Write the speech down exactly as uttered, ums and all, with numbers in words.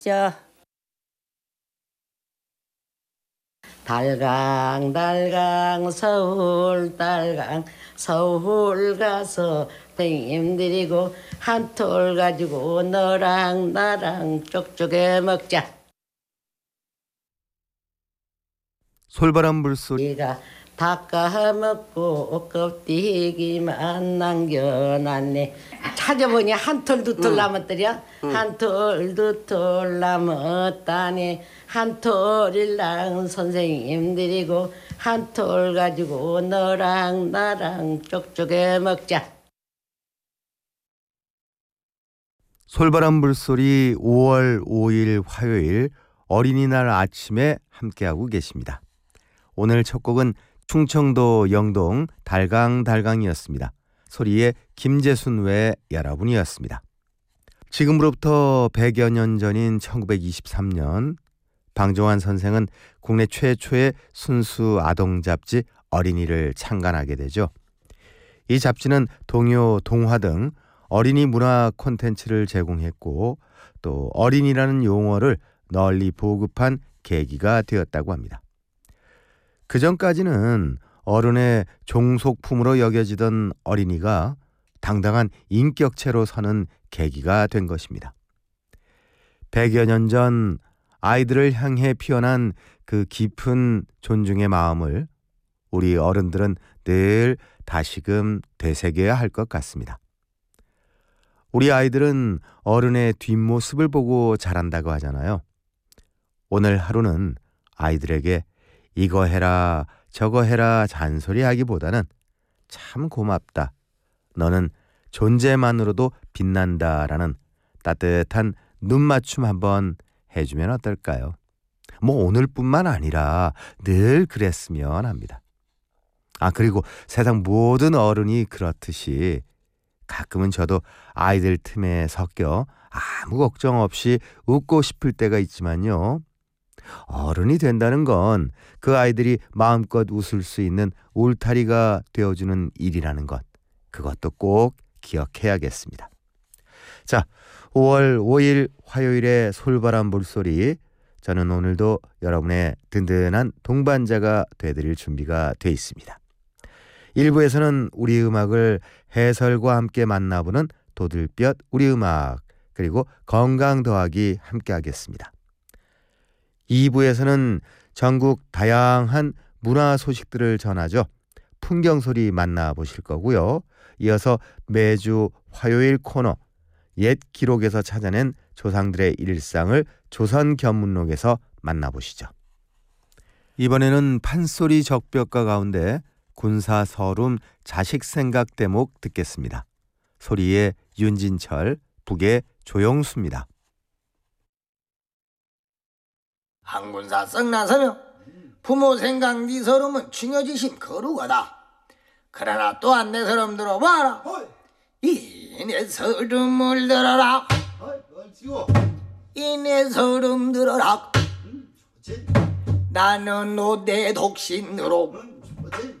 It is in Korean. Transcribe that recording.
저 달강 달강 서울 달강 서울 가서 땡임 들이고 한 톨 가지고 너랑 나랑 쪽쪽에 먹자. 솔바람 불소리. 네가 닦아 먹고 껍데기만 남겨놨네. 찾아보니 한 톨 두 톨 남았더려. 한 톨 두 톨 남았다네. 한 톨이랑 선생님 드리고 한 톨 가지고 너랑 나랑 쪽쪽에 먹자. 솔바람 불소리 오월 오일 화요일 어린이날 아침에 함께하고 계십니다. 오늘 첫 곡은 충청도 영동 달강달강이었습니다. 소리의 김재순 외 여러분이었습니다. 지금으로부터 백여 년 전인 천구백이십삼 년 방종환 선생은 국내 최초의 순수 아동 잡지 어린이를 창간하게 되죠. 이 잡지는 동요, 동화 등 어린이 문화 콘텐츠를 제공했고 또 어린이라는 용어를 널리 보급한 계기가 되었다고 합니다. 그전까지는 어른의 종속품으로 여겨지던 어린이가 당당한 인격체로 서는 계기가 된 것입니다. 백여 년 전 아이들을 향해 피어난 그 깊은 존중의 마음을 우리 어른들은 늘 다시금 되새겨야 할 것 같습니다. 우리 아이들은 어른의 뒷모습을 보고 자란다고 하잖아요. 오늘 하루는 아이들에게 이거 해라 저거 해라 잔소리하기보다는 참 고맙다, 너는 존재만으로도 빛난다라는 따뜻한 눈맞춤 한번 해주면 어떨까요? 뭐 오늘뿐만 아니라 늘 그랬으면 합니다. 아, 그리고 세상 모든 어른이 그렇듯이 가끔은 저도 아이들 틈에 섞여 아무 걱정 없이 웃고 싶을 때가 있지만요. 어른이 된다는 건 그 아이들이 마음껏 웃을 수 있는 울타리가 되어주는 일이라는 것, 그것도 꼭 기억해야겠습니다. 자, 오월 오일 화요일의 솔바람 불소리, 저는 오늘도 여러분의 든든한 동반자가 되드릴 준비가 돼 있습니다. 일 부에서는 우리 음악을 해설과 함께 만나보는 도들볕 우리 음악, 그리고 건강 더하기 함께 하겠습니다. 이 부에서는 전국 다양한 문화 소식들을 전하죠. 풍경소리 만나보실 거고요. 이어서 매주 화요일 코너 옛 기록에서 찾아낸 조상들의 일상을 조선견문록에서 만나보시죠. 이번에는 판소리 적벽가 가운데 군사 서름 자식 생각 대목 듣겠습니다. 소리의 윤진철, 북의 조영수입니다. 항군사 썩나서며 부모 생각 네 서름은 중요지심 거루거다. 그러나 또한 내 서름 들어봐라. 이 내 서름을 들어라. 이 내 서름 들어라. 나는 노대 독신으로